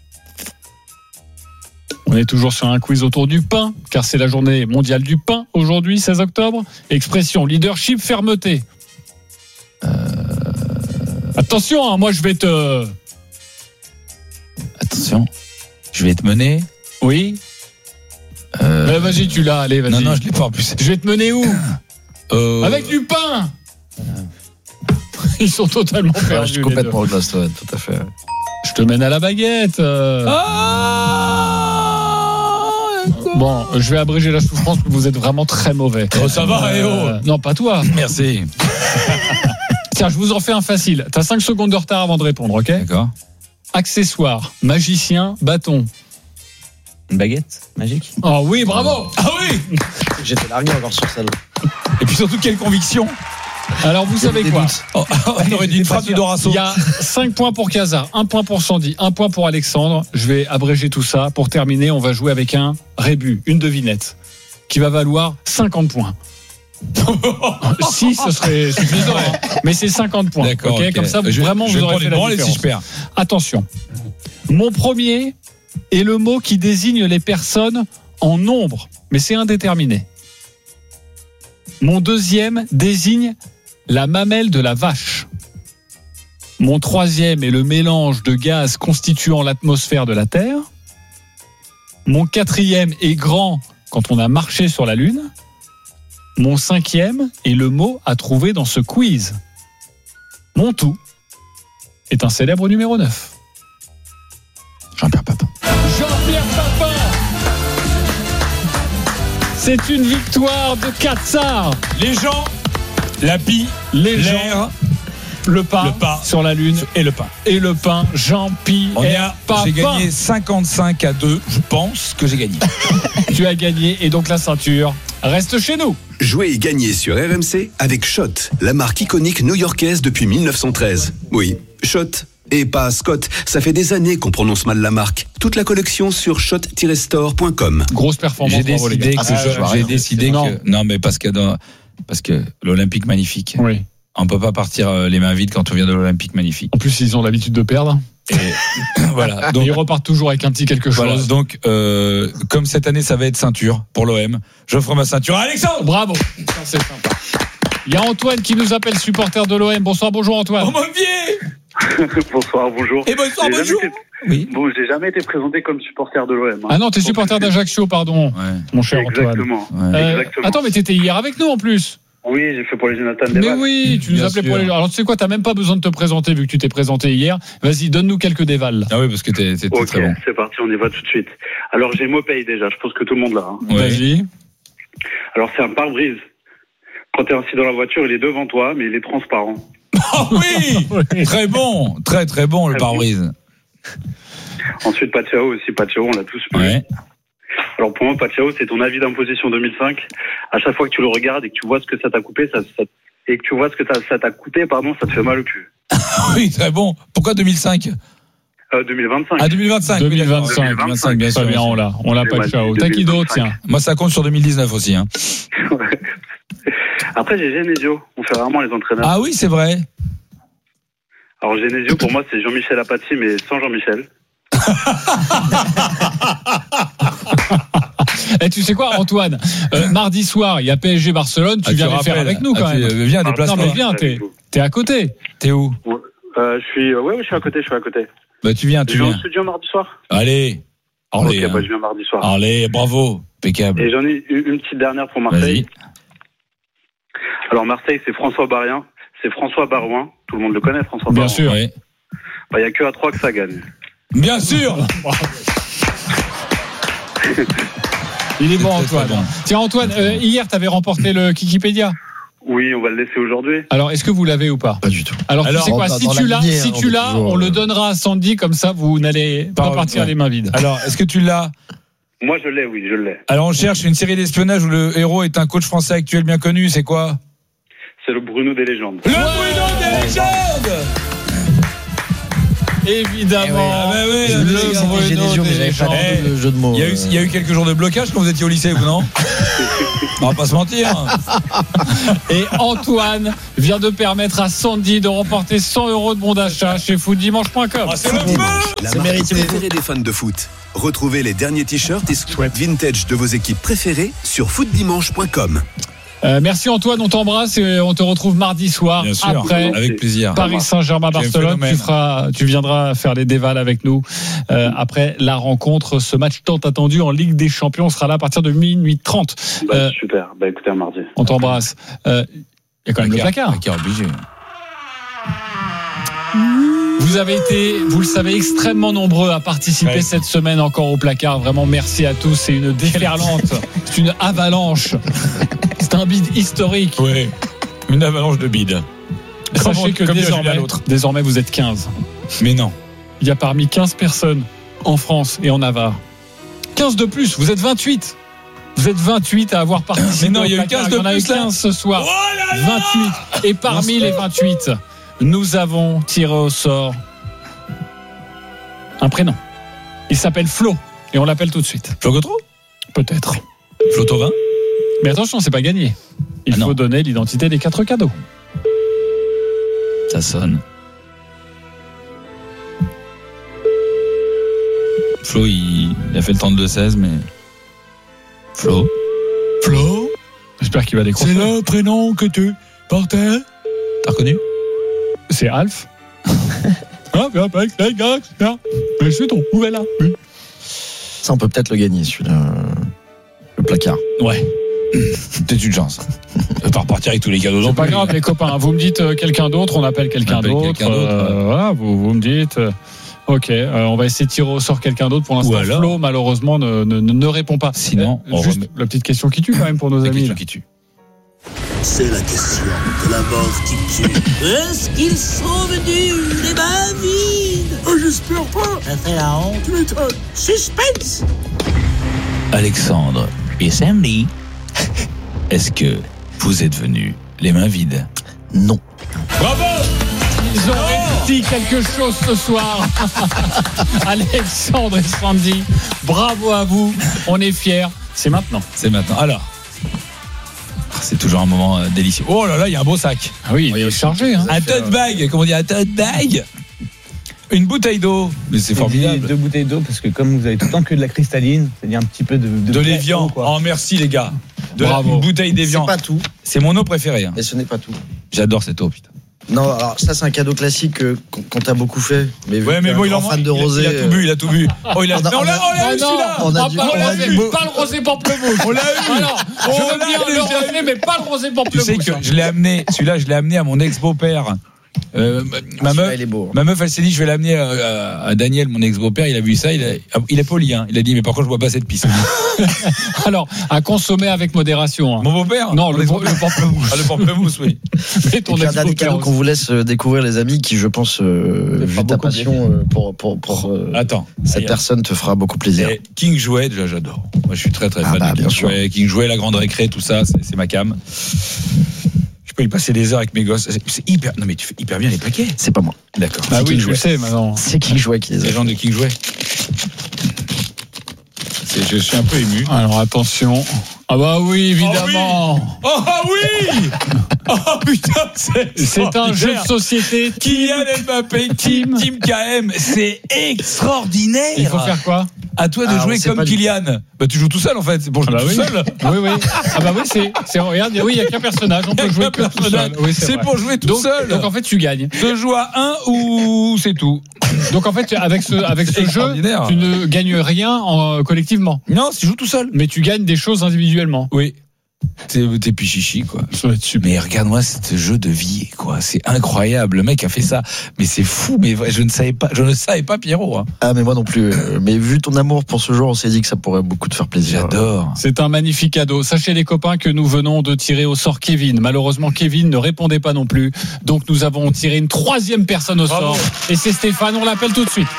On est toujours sur un quiz autour du pain, car c'est la journée mondiale du pain aujourd'hui, seize octobre. Expression, leadership, fermeté. Euh... Attention, hein, moi je vais te... Attention. Je vais te mener. Oui Euh... Euh, Vas-y, tu l'as, allez, vas-y. Non, non, je l'ai pas en plus. Je vais te mener où Euh... Avec du pain. Ils sont totalement Ouais, je perdus. suis les complètement deux. au glace, ouais, tout à fait. Je te mène à la baguette. euh. Ah Bon, je vais abréger la souffrance, mais vous êtes vraiment très mauvais. Oh, ça va, eh oh. Euh, Non, pas toi. Merci. Tiens, je vous en fais un facile. T'as cinq secondes de retard avant de répondre, ok? D'accord. Accessoire, magicien, bâton. Une baguette magique. Oh oui, bravo. Ah oui. J'étais largué encore sur celle-là. Et puis surtout, quelle conviction. Alors, vous savez quoi? Oh, on aurait dit une phrase de Dorasso. Il y a cinq points pour Cazard, un point pour Sandy, un point pour Alexandre. Je vais abréger tout ça. Pour terminer, on va jouer avec un rébut, une devinette, qui va valoir cinquante points. Si, ce serait suffisant, hein. Mais c'est cinquante points. D'accord. ok ok. Comme ça, vous, je, vraiment, je vous vais aurez prendre fait une la branlée si différence. je perds. Attention. Mon premier est le mot qui désigne les personnes en nombre, mais c'est indéterminé. Mon deuxième désigne la mamelle de la vache. Mon troisième est le mélange de gaz constituant l'atmosphère de la Terre. Mon quatrième est grand quand on a marché sur la Lune. Mon cinquième est le mot à trouver dans ce quiz. Mon tout est un célèbre numéro neuf. Jean-Pierre Papin. Jean-Pierre Papin. C'est une victoire de Cazard. Les gens, la pie, Les gens, l'air le pain, le pain. sur la Lune et le pain. et le pain. Jean-Pierre On est à, Papin. j'ai gagné cinquante-cinq à deux. Je pense que j'ai gagné. Tu as gagné et donc la ceinture reste chez nous. Jouez et gagnez sur R M C avec Schott, la marque iconique new-yorkaise depuis mille neuf cent treize. Oui, Schott. Et pas Scott, ça fait des années qu'on prononce mal la marque. Toute la collection sur shot tiret store point com. Grosse performance. J'ai bravo, les décidé gars. que Ah, je- je vois j'ai rien. décidé Non. que non mais parce que dans- parce que l'Olympique magnifique. Oui. On peut pas partir euh, les mains vides quand on vient de l'Olympique magnifique. En plus, ils ont l'habitude de perdre. Et voilà. Donc, Donc ils repartent toujours avec un petit quelque chose. voilà. Donc euh, comme cette année ça va être ceinture pour l'O M, j'offre ma ceinture à Alexandre. Bravo. Ça, c'est sympa. Il y a Antoine qui nous appelle, supporter de l'O M. Bonsoir, bonjour Antoine. Oh mon vieux. Bonsoir, bonjour. Et bonsoir, J'ai bonjour. jamais été- Oui. Bon, j'ai jamais été présenté comme supporter de l'O M. hein. Ah non, t'es supporter d'Ajaccio, pardon, Ouais. mon cher Antoine. Exactement. Ouais. Euh, Exactement. attends, mais t'étais hier avec nous en plus. Oui, j'ai fait pour les Jonathan Mais Desval. oui, tu nous Bien appelais sûr. pour les. Alors tu sais quoi, t'as même pas besoin de te présenter vu que tu t'es présenté hier. Vas-y, donne-nous quelques dévals. Ah oui parce que t'es, t'es Ok, très bon. c'est parti, on y va tout de suite. Alors, j'ai Mopay déjà, je pense que tout le monde l'a. hein. Ouais. Vas-y. Alors, c'est un pare-brise. Quand t'es assis dans la voiture, il est devant toi, mais il est transparent. Ah oui. Oui. Très bon, très très bon le Très bon. pare-brise. Ensuite, Pachao aussi, Pachao, on l'a tous vu. Ouais. Alors, pour moi, Pachao, c'est ton avis d'imposition deux mille cinq. À chaque fois que tu le regardes et que tu vois ce que ça t'a coupé, ça, ça- et que tu vois ce que ça, ça t'a coûté, pardon, ça te fait mal au cul. Oui, très bon. Pourquoi deux mille cinq? Euh, deux mille vingt-cinq. Ah deux mille vingt-cinq. deux mille vingt-cinq. deux mille vingt-cinq, bien sûr. Très bien, on l'a. On l'a J'ai pas mal de ciao. dit, T'as qui d'autre, deux mille tiens? Moi ça compte sur deux mille dix-neuf aussi. Hein. Après, j'ai Genesio. On fait rarement les entraîneurs. Ah oui c'est vrai. Alors, Genesio, pour moi, c'est Jean-Michel Apathy, mais sans Jean-Michel. Eh, tu sais quoi, Antoine? Euh, mardi soir, il y a P S G Barcelone. Tu Ah, viens tu les faire rappelles. avec nous quand Ah, tu- même. euh, Viens Ah, déplace-toi. non, mais viens, t'es, t'es à côté. T'es où? Euh, je suis, euh, ouais, ouais, je suis à côté, je suis à côté. Bah tu viens, tu Je viens au viens. studio mardi soir. Allez. Allez, Ok, bah, hein. je viens mardi soir. Allez, bravo, impeccable. Et j'en ai une une petite dernière pour Marseille. Vas-y. Alors, Marseille, c'est François Barrien. C'est François Barouin. Tout le monde le connaît, François Bien Barouin. sûr. Ouais. Bah, il y a que à trois que ça gagne. Bien sûr. Il est bon, très, Antoine. très bon. Tiens, Antoine, euh, hier, tu avais remporté le Kikipédia. Oui, on va le laisser aujourd'hui. Alors, est-ce que vous l'avez ou pas? Pas du tout. Alors, Alors, tu sais quoi, dans- si dans tu la l'as, lignée, si hein, tu on est l'as, toujours, on le euh, donnera à Sandy, comme ça, vous n'allez pas Pardon, partir ouais. les mains vides. Alors, est-ce que tu l'as? Moi, je l'ai, oui, je l'ai. Alors, on cherche une série d'espionnage où le héros est un coach français actuel bien connu. C'est quoi? C'est le Bruno des légendes. Le Bruno des légendes. Évidemment. Ah bah oui, Je le le sais que Bruno c'était Genesio, mais des j'avais pas légendes. du tout de jeu de mots. Il y, a eu, il y a eu quelques jours de blocage quand vous étiez au lycée, vous, non? On va pas se mentir. Et Antoine vient de permettre à Sandy de remporter cent euros de bon d'achat chez foot dimanche point com. Ah, c'est le feu. La C'est marque mérité. préférée des fans de foot. Retrouvez les derniers t-shirts et sweats vintage de vos équipes préférées sur foot dimanche point com. Euh, merci Antoine, on t'embrasse et on te retrouve mardi soir Bien sûr, après avec plaisir. Paris Saint-Germain-Barcelone. Quel Tu, phénomène. feras, tu viendras faire les dévals avec nous euh, après la rencontre. Ce match tant attendu en Ligue des Champions sera là à partir de minuit trente. Bah, Euh, super. Bah, écoutez, à mardi. On t'embrasse. Euh, Il y a quand même le placard. Placard obligé. Vous avez été, vous le savez, extrêmement nombreux à participer Ouais. cette semaine encore au placard. Vraiment, merci à tous. C'est une déferlante, c'est une avalanche. C'est un bid historique. Ouais. Une avalanche de bides. Sachez Comme- que comme dirait désormais, Julien l'autre. désormais, vous êtes quinze. Mais non. Il y a parmi quinze personnes en France et en Navarre. quinze de plus, vous êtes vingt-huit. Vous êtes vingt-huit à avoir participé. Mais non, au il y a eu placard. quinze de Il y en a eu plus, là. quinze ce soir. Oh là là. vingt-huit. Et parmi les vingt-huit, nous avons tiré au sort un prénom. Il s'appelle Flo. Et on l'appelle tout de suite. Flo Gautreau? Peut-être. Flo Thauvin? Mais attention, c'est pas gagné. Il Ah non. faut donner l'identité des quatre cadeaux. Ça sonne. Flo, il, il a fait le trente-deux seize, mais. Flo? Flo? J'espère qu'il va décrocher. le prénom que tu portais? T'as reconnu? C'est Alf. Ah, bien, avec les gars, bien. Je suis ton nouvel là. Ça, on peut peut-être le gagner, celui-là. Le placard. Ouais. Peut-être une chance. Je vais pas repartir avec tous les cadeaux. C'est non pas plus. grave, les copains. Vous me dites euh, quelqu'un d'autre, on appelle quelqu'un On appelle d'autre. quelqu'un d'autre, euh, ouais. voilà, vous, vous me dites. euh, Ok, euh, on va essayer de tirer au sort quelqu'un d'autre. Pour l'instant, Ou alors- Flo, malheureusement, ne, ne, ne répond pas. Sinon, Euh, on juste remet- la petite question qui tue quand même pour nos La amis. question là. qui tue. C'est la question de la mort qui tue. Est-ce qu'ils sont venus les mains vides? Oh, j'espère pas. Ça fait la honte. Tu m'étonnes. Suspense. Alexandre et Sandy, est-ce que vous êtes venus les mains vides? Non. Bravo! Ils ont réussi quelque chose ce soir. Alexandre et Sandy, bravo à vous. On est fiers. C'est maintenant. C'est maintenant. Alors. C'est toujours un moment euh, délicieux. Oh là là, il y a un beau sac. Ah oui, il est chargé. Hein. Un tote bag, comment on dit, un tote bag. Une bouteille d'eau. Mais c'est formidable. Deux bouteilles d'eau, parce que comme vous avez tout le temps que de la cristalline, c'est-à-dire un petit peu de. De l'évian. Oh, merci les gars. De la, Bravo. une bouteille C'est d'évian. pas tout, C'est mon eau préférée. hein. mais ce n'est pas tout. J'adore cette eau, putain. Non, alors ça, c'est un cadeau classique euh, qu'on qu'on t'a beaucoup fait. Mais vu Ouais, que mais t'es bon, un il en grand fan il de a- rosé. Il a tout bu, il a tout bu. Oh, il a. On a- Mais on l'a, on l'a eu Oh non, celui-là. on a ah, dû- pas, on le a rosé, dû- pas le rosé pamplemousse. On l'a eu. Alors, je On veux l'a bien le déjà rosé, eu. mais pas le rosé Tu pamplemousse. sais que je l'ai amené, celui-là, je l'ai amené à mon ex-beau-père. Euh, ma- ma Celui-là, meuf, il est beau. ma meuf, elle s'est dit, je vais l'amener à, à- à Daniel, mon ex-beau-père. Il a vu ça, il, a, il est poli, hein. Il a dit, mais par contre, je bois pas cette pisse. Alors, à consommer avec modération. hein. Mon beau-père Non, le, Mon le ex-beau-père. pamplemousse. Ah, le pamplemousse, oui. Mais ton Et puis un dernier ex-beau-père cadeau qu'on aussi. vous laisse euh, découvrir, les amis, qui, je pense, euh, Ça fera vu ta beaucoup passion euh, pour, pour, pour euh, Attends. cette Aïe, personne, te fera beaucoup plaisir. Et King Jouet, déjà, j'adore. Moi, je suis très, très Ah fan bah, de bien King sûr. Jouet. King Jouet, la grande récré, tout ça, c'est, c'est ma cam. Je peux y passer des heures avec mes gosses. C'est, c'est hyper. Non, mais tu fais hyper bien les paquets. C'est pas moi. D'accord. Ah C'est oui, King je le Jouet. sais maintenant. C'est qui jouait qui les a Les gens de King Jouet. C'est, je suis un peu ému. Alors attention. Ah bah oui, évidemment. Oh ah oui. Oh putain, c'est C'est un jeu de société. Kylian Mbappé, Team, Team K M, c'est extraordinaire. Il faut faire quoi? À toi de Ah, on jouer sait comme pas du- Kylian. Bah tu joues tout seul en fait, c'est pour jouer Ah bah tout oui. seul. Oui, oui. Ah bah oui, c'est, c'est regarde, oui, il y a qu'un personnage, on peut jouer que tout seul. Oui, c'est vrai. pour jouer tout donc, seul. Donc en fait, tu gagnes. Se joue à un ou c'est tout. Donc en fait, avec ce, avec C'est ce jeu, extraordinaire. tu ne gagnes rien en, collectivement, Non, tu joues tout seul. mais tu gagnes des choses individuellement. Oui. T'es, t'es pichichi, quoi. Ça va être super. Mais regarde-moi ce jeu de vie, quoi. C'est incroyable. Le mec a fait ça. Mais c'est fou. Mais je ne savais pas, je ne savais pas, Pierrot. Hein. Ah, mais moi non plus. Mais vu ton amour pour ce joueur, on s'est dit que ça pourrait beaucoup te faire plaisir. J'adore. C'est un magnifique cadeau. Sachez les copains que nous venons de tirer au sort Kevin. Malheureusement, Kevin ne répondait pas non plus. Donc nous avons tiré une troisième personne au Bravo. sort. Et c'est Stéphane. On l'appelle tout de suite.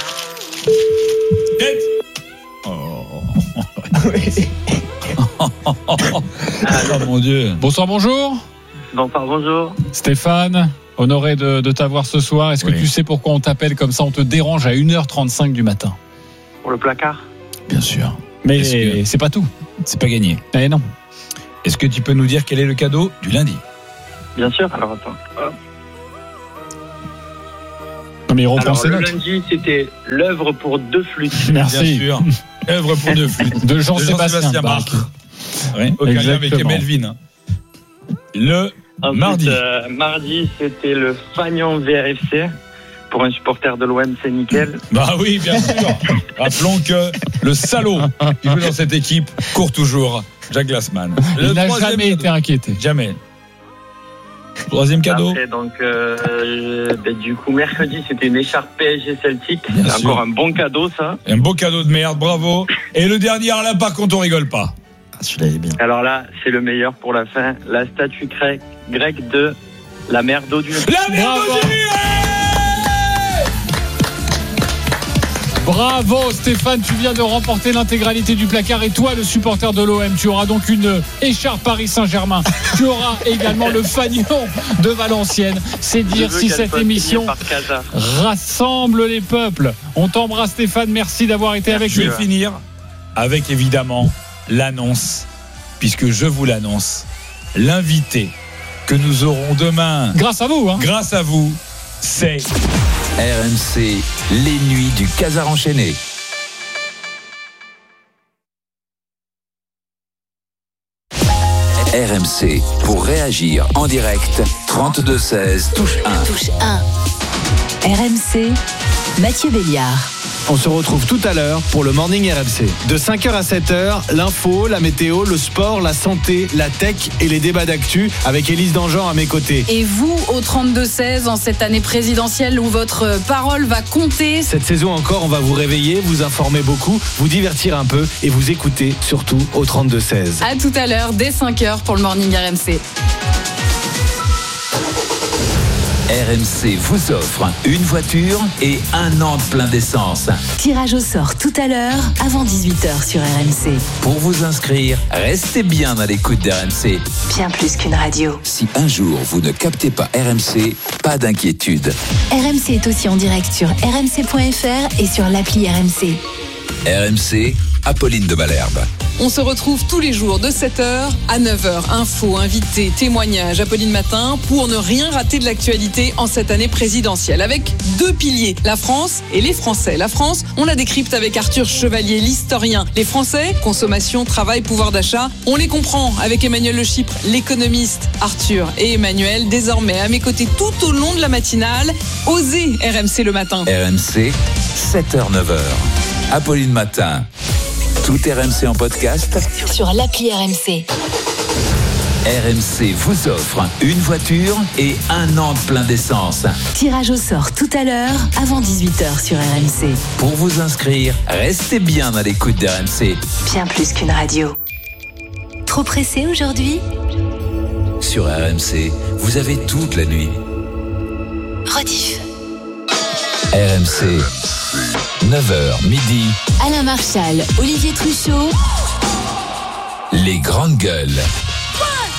Oh mon Dieu. Bonsoir, bonjour. Bonsoir, bonjour. Stéphane, honoré de, de t'avoir ce soir. Est-ce que Oui. tu sais pourquoi on t'appelle comme ça? On te dérange à une heure trente-cinq du matin. Pour le placard. Bien sûr. Mais Est-ce que- c'est pas tout. C'est pas gagné. Eh non. Est-ce que tu peux nous dire quel est le cadeau du lundi? Bien sûr. Alors, attends. Hop. Non, mais il reprend Alors, ses le notes. lundi, c'était l'œuvre pour deux flûtes. Merci. Bien sûr. Œuvre pour deux flûtes. De De Jean-Sébastien Jean-Sébastien Bach. Bach. Oui, aucun lien avec Exactement. Melvin. hein. Le Ensuite, mardi. euh, mardi, c'était le Fagnon V R F C. Pour un supporter de l'O M, c'est nickel. Bah oui, bien sûr. Rappelons que le salaud qui joue dans cette équipe court toujours. Jack Glassman. Le Il n'a troisième jamais cadeau. été inquiété. Jamais. Troisième cadeau. Après, donc, euh, ben, du coup, mercredi, c'était une écharpe P S G Celtic. Bien C'est sûr. encore un bon cadeau, ça. Un beau cadeau de merde, bravo. Et le dernier, là, par contre, on rigole pas. Ah, celui-là, il est bien. Alors là, c'est le meilleur pour la fin. La statue grecque, grecque de la mère d'Odu. La merde Bravo. de Dieu. Bravo Stéphane, tu viens de remporter l'intégralité du placard. Et toi, le supporter de l'O M, tu auras donc une écharpe Paris Saint-Germain. Tu auras également le fanion de Valenciennes. C'est dire Je veux si qu'elle cette soit émission signée par Casa. rassemble les peuples. On t'embrasse Stéphane, merci d'avoir été avec Je nous. vais finir avec évidemment l'annonce, puisque je vous l'annonce, l'invité que nous aurons demain, Grâce à vous, hein. grâce à vous, c'est R M C, les nuits du Casar enchaîné. R M C, pour réagir en direct, trente-deux seize, touche un. Touche un. R M C, Mathieu Béliard. On se retrouve tout à l'heure pour le Morning R M C. De cinq heures à sept heures, l'info, la météo, le sport, la santé, la tech et les débats d'actu avec Élise Dangean à mes côtés. Et vous, au trente-deux seize, en cette année présidentielle où votre parole va compter. Cette saison encore, on va vous réveiller, vous informer beaucoup, vous divertir un peu et vous écouter surtout au trente-deux seize. À tout à l'heure, dès cinq heures pour le Morning R M C. R M C vous offre une voiture et un an de plein d'essence. Tirage au sort tout à l'heure, avant dix-huit heures sur R M C. Pour vous inscrire, restez bien à l'écoute d'R M C. Bien plus qu'une radio. Si un jour vous ne captez pas R M C, pas d'inquiétude. R M C est aussi en direct sur r m c point f r et sur l'appli R M C. R M C, Apolline de Malherbe. On se retrouve tous les jours de sept heures à neuf heures. Infos, invités, témoignages, Apolline Matin, pour ne rien rater de l'actualité en cette année présidentielle. Avec deux piliers, la France et les Français. La France, on la décrypte avec Arthur Chevalier, l'historien. Les Français, consommation, travail, pouvoir d'achat, on les comprend avec Emmanuel Le Chypre, l'économiste. Arthur et Emmanuel, désormais à mes côtés tout au long de la matinale. Osez R M C le matin. R M C, sept heures neuf heures. Apolline Matin. Tout R M C en podcast. Sur l'appli R M C. R M C vous offre une voiture et un an de plein d'essence. Tirage au sort tout à l'heure, avant dix-huit heures sur R M C. Pour vous inscrire, restez bien à l'écoute d'R M C. Bien plus qu'une radio. Trop pressé aujourd'hui? Sur R M C, vous avez toute la nuit. Rediff. R M C, neuf heures midi. Alain Marchal, Olivier Truchot. Les grandes gueules.